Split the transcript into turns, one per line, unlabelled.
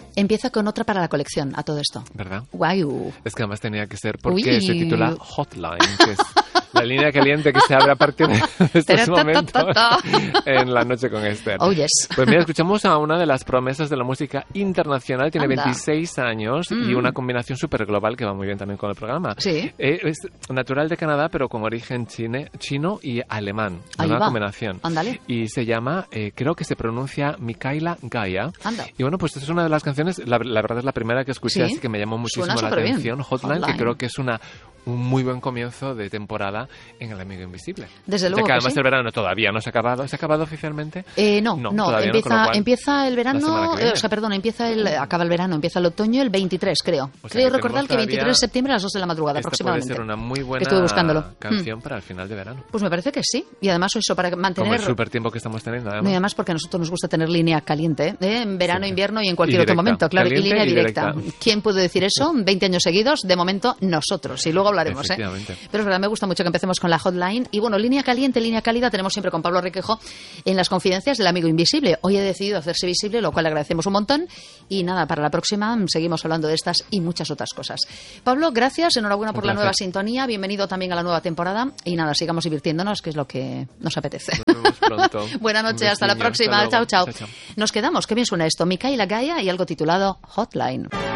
empieza con otra para la colección a todo esto.
¿Verdad?
Guau.
Es que además tenía que ser porque se titula Hotline, que es la línea caliente que se abre a partir de estos momentos en La Noche con Esther.
Oh, yes.
Pues mira, escuchamos a una de las promesas de la música internacional. Tiene 26 años y una combinación súper global que va muy bien también con el programa.
Sí.
Es natural de Canadá, pero con origen chino y alemán. Una combinación.
Ándale.
Y se llama, creo que se pronuncia Mikaela Gaia.
Anda.
Y bueno, pues es una de las canciones, la verdad es la primera que escuché, así que me llamó muchísimo la atención. Hotline, que creo que es un muy buen comienzo de temporada en El Amigo Invisible.
Desde luego.
Que además el verano todavía no se ha acabado. ¿Se ha acabado oficialmente?
No. Empieza el verano, acaba el verano, empieza el otoño el 23, creo. Creo recordar que 23 de septiembre a las 2 de la madrugada aproximadamente.
Puede ser una muy buena canción para el final de verano.
Pues me parece que sí. Y además eso, para mantener...
Como el súper tiempo que estamos teniendo, además.
No, y además porque a nosotros nos gusta tener línea caliente, en verano, invierno y en cualquier otro momento. Claro, y línea directa. ¿Quién puede decir eso? 20 años seguidos, de momento nosotros. Y luego hablaremos, Pero es verdad, me gusta mucho que empecemos con la Hotline. Y bueno, línea caliente, línea cálida, tenemos siempre con Pablo Requejo en las confidencias del Amigo Invisible. Hoy he decidido hacerse visible, lo cual le agradecemos un montón. Y nada, para la próxima seguimos hablando de estas y muchas otras cosas. Pablo, gracias, enhorabuena por la nueva sintonía, bienvenido también a la nueva temporada. Y nada, sigamos divirtiéndonos, que es lo que nos apetece.
Nos vemos pronto.
Buenas noches, hasta la próxima. Chao, chao. Nos quedamos, qué bien suena esto. Mikaela Gaia y algo titulado Hotline.